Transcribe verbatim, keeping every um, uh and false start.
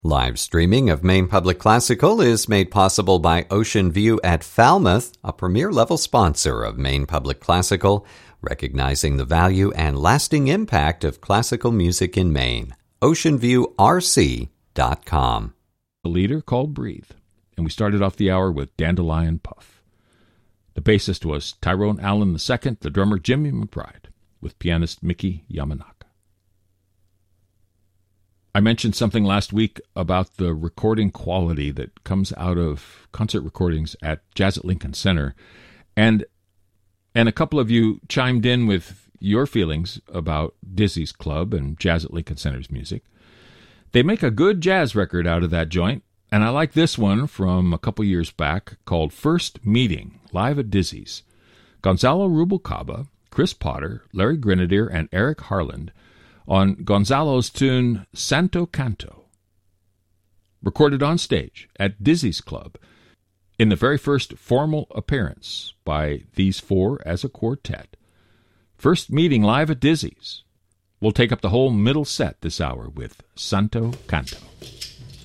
Live streaming of Maine Public Classical is made possible by Ocean View at Falmouth, a premier-level sponsor of Maine Public Classical, recognizing the value and lasting impact of classical music in Maine. ocean view r c dot com. A leader called Breathe, and we started off the hour with Dandelion Puff. The bassist was Tyrone Allen the Second, the drummer Jimmy McBride, with pianist Miki Yamanaka. I mentioned something last week about the recording quality that comes out of concert recordings at Jazz at Lincoln Center, and and a couple of you chimed in with your feelings about Dizzy's Club and Jazz at Lincoln Center's music. They make a good jazz record out of that joint, and I like this one from a couple years back called First Meeting, live at Dizzy's. Gonzalo Rubalcaba, Chris Potter, Larry Grenadier, and Eric Harland on Gonzalo's tune Santo Canto, recorded on stage at Dizzy's Club in the very first formal appearance by these four as a quartet. First Meeting live at Dizzy's. We'll take up the whole middle set this hour with Santo Canto.